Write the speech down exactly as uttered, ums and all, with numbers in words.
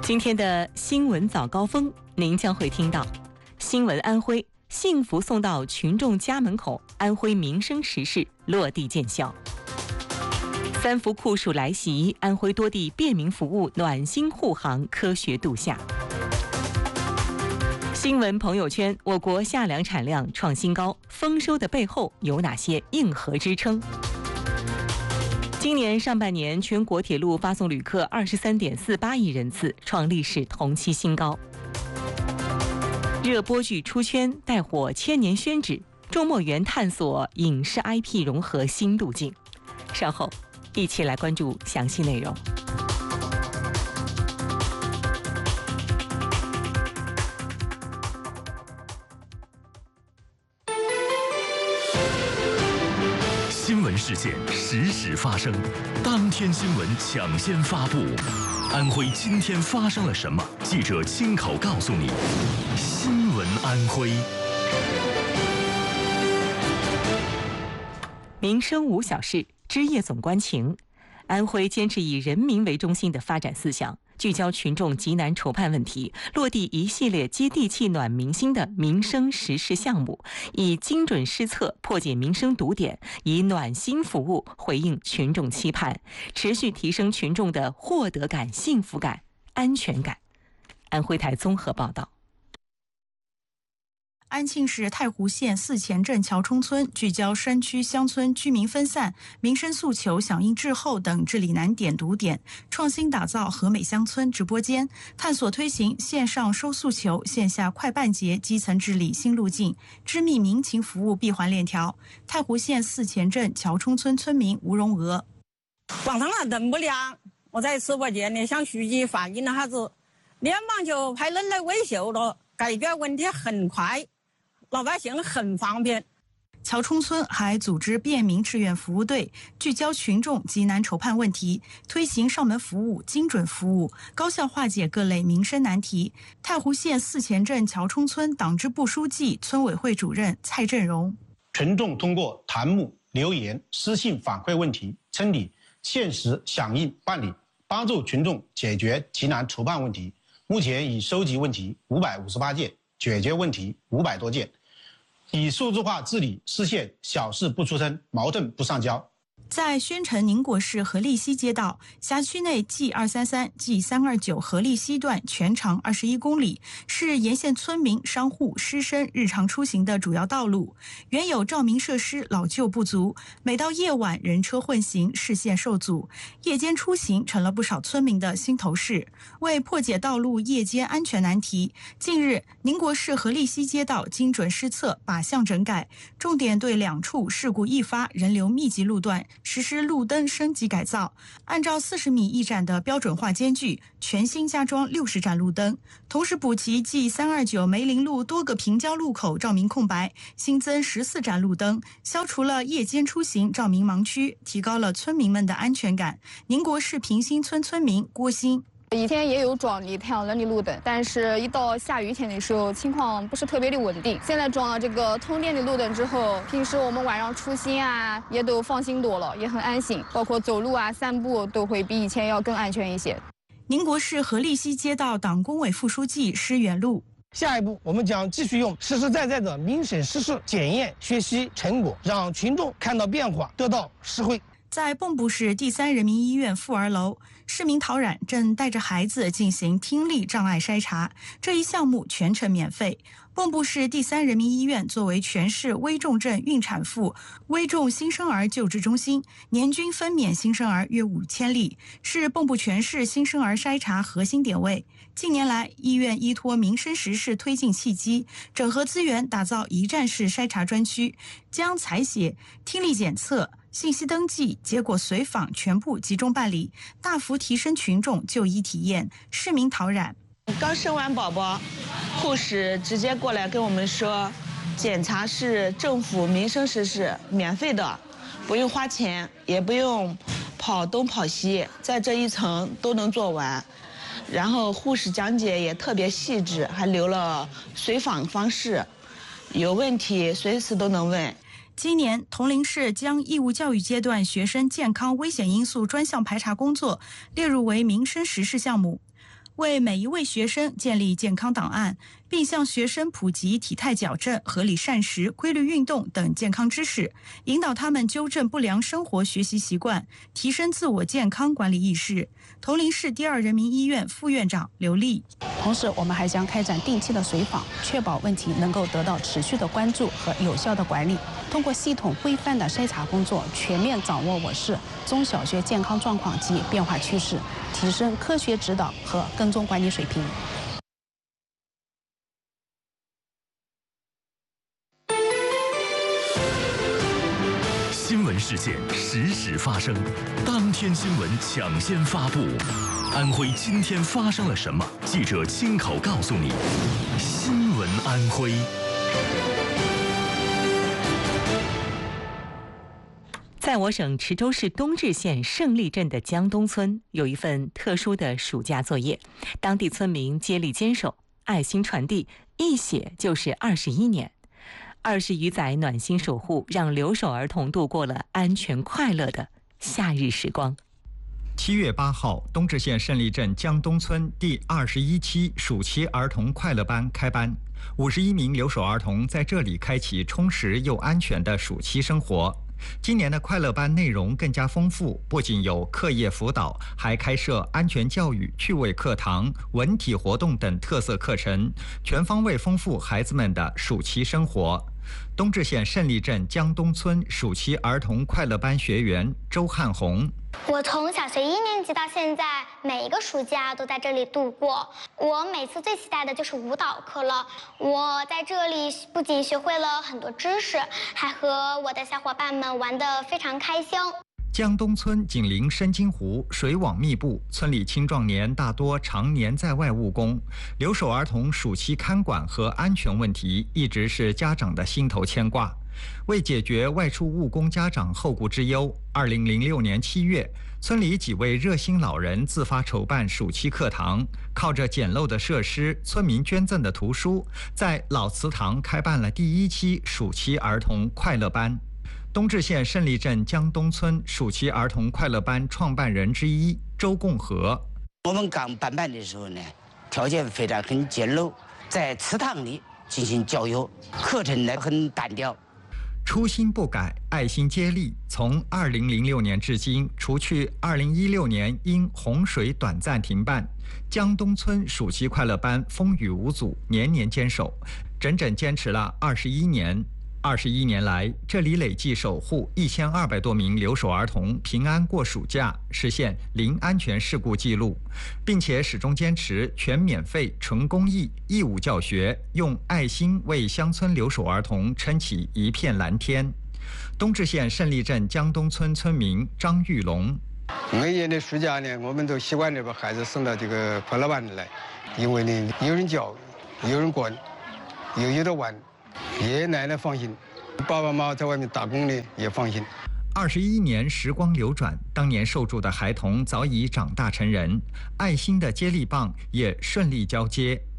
今天的新闻早高峰，您将会听到：新闻安徽，幸福送到群众家门口，安徽民生实事落地见效；三伏酷暑来袭，安徽多地便民服务暖心护航，科学度夏。新闻朋友圈，我国夏粮产量创新高，丰收的背后有哪些硬核支撑？今年上半年，全国铁路发送旅客二十三点四八亿人次，创历史同期新高。热播剧出圈，带火千年宣纸，周末园探索影视 I P 融合新路径。稍后一起来关注详细内容。 新闻事件实时发生，当天新闻抢先发布。安徽今天发生了什么？记者亲口告诉你。新闻安徽， 民生无小事，枝叶总关情。安徽坚持以人民为中心的发展思想，聚焦群众急难愁盼问题，落地一系列接地气暖民心的民生实事项目，以精准施策破解民生堵点，以暖心服务回应群众期盼，持续提升群众的获得感、幸福感、安全感。安徽台综合报道。 安庆市太湖县四前镇乔冲村聚焦山区乡村居民分散、民生诉求响应滞后等治理难点堵点，创新打造和美乡村直播间，探索推行线上收诉求、线下快办结基层治理新路径，织密民情服务闭环链条。太湖县四前镇乔冲村村民吴荣娥： 晚上了灯不亮，我在直播间里向书记反映了下子，连忙就派人来维修了，解决问题很快。老百姓很方便。 乔冲村还组织便民志愿服务队，聚焦群众急难愁盼问题，推行上门服务、精准服务，高效化解各类民生难题。太湖县四前镇乔冲村党支部书记、村委会主任蔡振荣： 群众通过弹幕、留言、私信反馈问题，村里限时响应办理，帮助群众解决急难愁盼问题。目前已收集问题五百五十八件，解决问题五百多件。以数字化治理实现小事不出声，矛盾不上交。 在宣城宁国市和利西街道辖区内 G 二三三、G 三二九 和利西段全长二十一公里，是沿线村民、商户、师生日常出行的主要道路。原有照明设施老旧不足，每到夜晚人车混行，视线受阻，夜间出行成了不少村民的心头事。为破解道路夜间安全难题，近日宁国市和利西街道精准施策，靶向整改，重点对两处事故易发、人流密集路段实施路灯升级改造，按照四十米一盏的标准化间距，全新加装六十盏路灯，同时补齐 G 三二九梅林路多个平交路口照明空白，新增十四盏路灯，消除了夜间出行照明盲区，提高了村民们的安全感。宁国市平新村村民郭鑫： 以前也有装离太阳能的路灯，但是一到下雨天的时候，情况不是特别的稳定。现在装了这个通电的路灯之后，平时我们晚上出行啊，也都放心多了，也很安心，包括走路啊、散步都会比以前要更安全一些。 宁国市和利西街道党工委副书记施元禄： 下一步，我们将继续用实实在在的民生实事检验学习成果，让群众看到变化，得到实惠。 在蚌埠市第三人民医院妇儿楼，市民陶冉正带着孩子进行听力障碍筛查，这一项目全程免费。蚌埠市第三人民医院作为全市危重症孕产妇、危重新生儿救治中心，年均分娩新生儿约五千例，是蚌埠全市新生儿筛查核心点位。近年来，医院依托民生实事推进契机，整合资源，打造一站式筛查专区，将采血、听力检测、信息登记、结果随访全部集中办理，大幅提升群众就医体验。市民陶冉： 刚生完宝宝，护士直接过来跟我们说，检查是政府民生实事，免费的，不用花钱，也不用跑东跑西，在这一层都能做完。然后护士讲解也特别细致，还留了随访方式，有问题随时都能问。 今年，铜陵市将义务教育阶段学生健康危险因素专项排查工作列入为民生实事项目。 为每一位学生建立健康档案，并向学生普及体态矫正、合理膳食、规律运动等健康知识，引导他们纠正不良生活学习习惯，提升自我健康管理意识。铜陵市第二人民医院副院长刘丽。 同时，我们还将开展定期的随访，确保问题能够得到持续的关注和有效的管理。通过系统规范的筛查工作，全面掌握我市中小学健康状况及变化趋势，提升科学指导和跟踪管理水平。 新闻事件实时发生，当天新闻抢先发布。安徽今天发生了什么？记者亲口告诉你。新闻安徽。 在我省池州市东至县胜利镇的江东村，有一份特殊的暑假作业，当地村民接力坚守，爱心传递，一写就是二十一年。二十余载暖心守护，让留守儿童度过了安全快乐的夏日时光。 七月八号，东至县胜利镇江东村第二十一期暑期儿童快乐班开班，五十一名留守儿童在这里开启充实又安全的暑期生活。今年的快乐班内容更加丰富，不仅有课业辅导，还开设安全教育、趣味课堂、文体活动等特色课程，全方位丰富孩子们的暑期生活。东至县胜利镇江东村暑期儿童快乐班学员周汉红。 我从小学一年级到现在，每一个暑假都在这里度过。我每次最期待的就是舞蹈课了。我在这里不仅学会了很多知识，还和我的小伙伴们玩得非常开心。 江东村紧邻深津湖，水网密布，村里青壮年大多常年在外务工，留守儿童暑期看管和安全问题一直是家长的心头牵挂。为解决外出务工家长后顾之忧，二零零六年七月，村里几位热心老人自发筹办暑期课堂，靠着简陋的设施、村民捐赠的图书，在老祠堂开办了第一期暑期儿童快乐班。东至县胜利镇江东村暑期儿童快乐班创办人之一周共和。 我们刚办班的时候呢，条件非常很简陋，在祠堂里进行教育，课程呢很单调。 初心不改，爱心接力。从二零零六年至今，除去二零一六年因洪水短暂停办，江东村暑期快乐班风雨无阻，年年坚守，整整坚持了二十一年。二十一年来，这里累计守护一千二百多名留守儿童平安过暑假，实现零安全事故记录，并且始终坚持全免费、纯公益、义务教学，用爱心为乡村留守儿童撑起一片蓝天。东至县胜利镇江东村村民张玉龙： 每年的暑假呢，我们都习惯地把孩子送到这个快乐班来，因为呢，有人教，有人管，又有的玩。爷爷奶奶放心，爸爸妈妈在外面打工呢也放心。 二十一年时光流转，当年受助的孩童早已长大成人，爱心的接力棒也顺利交接。